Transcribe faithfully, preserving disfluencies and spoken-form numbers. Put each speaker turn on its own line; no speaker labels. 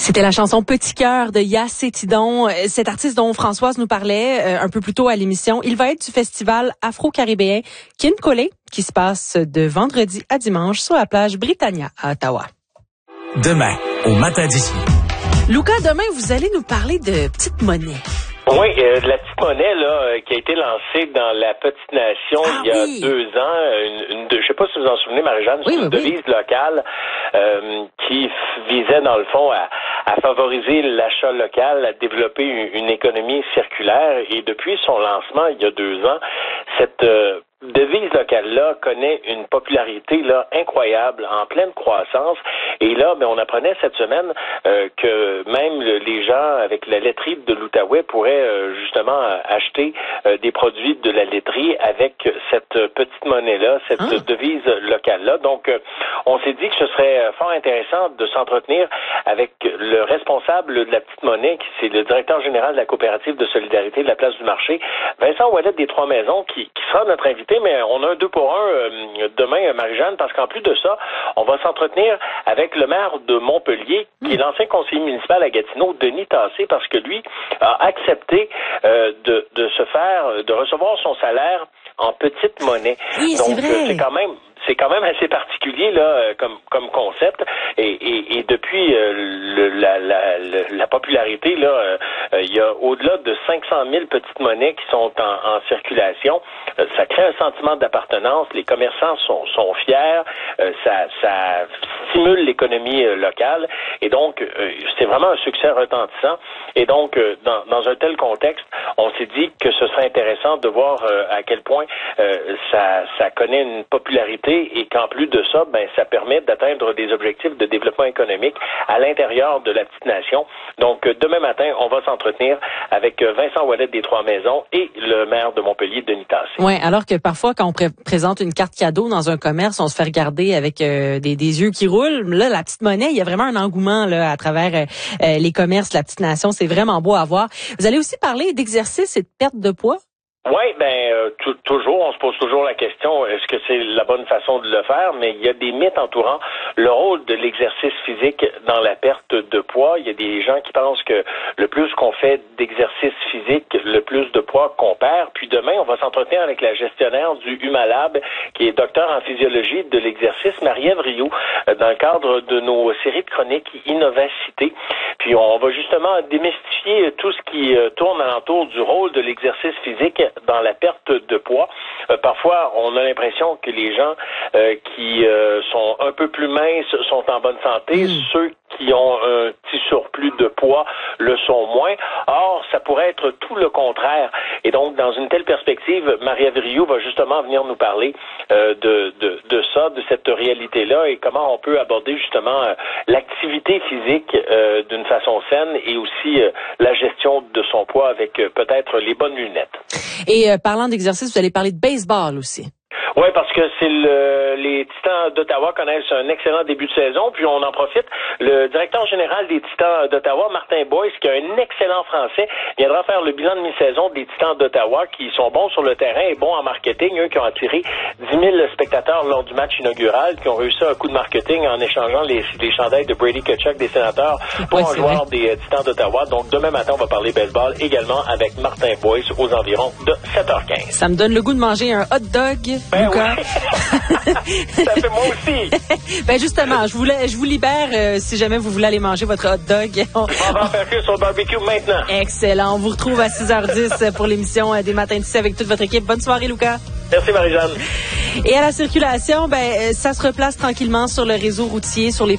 C'était la chanson Petit cœur de Yass et Tidon. Cet artiste dont Françoise nous parlait euh, un peu plus tôt à l'émission, il va être du festival afro-caribéen Kincolé qui se passe de vendredi à dimanche sur la plage Britannia à Ottawa.
Demain, au matin d'ici.
Lucas, demain, vous allez nous parler de petite monnaie.
Oui, euh, de la petite monnaie là euh, qui a été lancée dans la petite nation
ah,
il y a
oui.
deux ans. Une, une, je sais pas si vous en souvenez, Marie-Jeanne,
oui,
c'est une
oui,
devise
oui.
locale euh, qui visait dans le fond à, à favoriser l'achat local, à développer une, une économie circulaire. Et depuis son lancement il y a deux ans, cette euh, devise locale-là connaît une popularité là incroyable, en pleine croissance. Et là, ben, on apprenait cette semaine euh, que même le, les gens avec la laiterie de l'Outaouais pourraient euh, justement acheter euh, des produits de la laiterie avec cette petite monnaie-là, cette
ah.
devise locale-là. Donc, euh, on s'est dit que ce serait fort intéressant de s'entretenir avec le responsable de la petite monnaie, qui c'est le directeur général de la coopérative de solidarité de la place du marché, Vincent Ouellet des Trois-Maisons, qui, qui sera notre invité. Mais on a un deux pour un euh, demain, Marie-Jeanne, parce qu'en plus de ça, on va s'entretenir avec le maire de Montpellier, qui est l'ancien conseiller municipal à Gatineau, Denis Tassé, parce que lui a accepté euh, de, de se faire, de recevoir son salaire en petite monnaie.
Oui,
donc,
c'est vrai.
c'est quand même... C'est quand même assez particulier là comme comme concept et, et, et depuis euh, le, la, la, la popularité là, euh, il y a au-delà de cinq cent mille petites monnaies qui sont en, en circulation. Euh, ça crée un sentiment d'appartenance. Les commerçants sont sont fiers. Euh, ça ça stimule l'économie euh, locale et donc euh, c'est vraiment un succès retentissant. Et donc euh, dans dans un tel contexte, on s'est dit que ce serait intéressant de voir euh, à quel point euh, ça ça connaît une popularité. Et qu'en plus de ça, ben ça permet d'atteindre des objectifs de développement économique à l'intérieur de la petite nation. Donc, demain matin, on va s'entretenir avec Vincent Ouellet des Trois-Maisons et le maire de Montpellier, Denis Tassé.
Oui, alors que parfois, quand on pré- présente une carte cadeau dans un commerce, on se fait regarder avec euh, des, des yeux qui roulent. Là, la petite monnaie, il y a vraiment un engouement là à travers euh, les commerces, la petite nation. C'est vraiment beau à voir. Vous allez aussi parler d'exercice et de perte de poids?
Oui, ben euh, t- toujours, on se pose toujours la question, est-ce que c'est la bonne façon de le faire? Mais il y a des mythes entourant le rôle de l'exercice physique dans la perte de poids. Il y a des gens qui pensent que le plus qu'on fait d'exercice physique, le plus de poids qu'on perd. Puis demain, on va s'entretenir avec la gestionnaire du Humalab, qui est docteur en physiologie de l'exercice, Marie-Ève Rioux, dans le cadre de nos séries de chroniques Innovacité. Puis on va justement démystifier tout ce qui tourne alentour du rôle de l'exercice physique dans la perte de poids. Euh, parfois, on a l'impression que les gens euh, qui euh, sont un peu plus minces sont en bonne santé. Mmh. Ceux qui ont un petit surplus de poids le sont moins. Or, ça pourrait être tout le contraire. Et donc, dans une telle perspective, Marie-Ève Rioux va justement venir nous parler euh, de, de, de ça, de cette réalité-là et comment on peut aborder justement euh, l'activité physique euh, d'une façon saine et aussi euh, la gestion de son poids avec euh, peut-être les bonnes lunettes.
Et euh, parlant d'exercice, vous allez parler de baseball aussi.
Oui, parce que c'est le, les Titans d'Ottawa connaissent un excellent début de saison, puis on en profite. Le directeur général des Titans d'Ottawa, Martin Boyce, qui a un excellent français, viendra faire le bilan de mi-saison des Titans d'Ottawa, qui sont bons sur le terrain et bons en marketing. Eux qui ont attiré dix mille spectateurs lors du match inaugural, qui ont réussi un coup de marketing en échangeant les, les chandails de Brady Tkachuk des Sénateurs pour ouais, un joueur vrai. des Titans d'Ottawa. Donc demain matin, on va parler baseball également avec Martin Boyce aux environs de sept heures quinze.
Ça me donne le goût de manger un hot dog.
Ben oui. Ça fait moi aussi.
Ben justement, je vous, je vous libère euh, si jamais vous voulez aller manger votre hot dog.
On, on va en faire cuire sur le barbecue maintenant.
Excellent. On vous retrouve à six heures dix pour l'émission des Matins d'ici avec toute votre équipe. Bonne soirée, Lucas.
Merci, Marie-Jeanne.
Et à la circulation, ben ça se replace tranquillement sur le réseau routier, sur les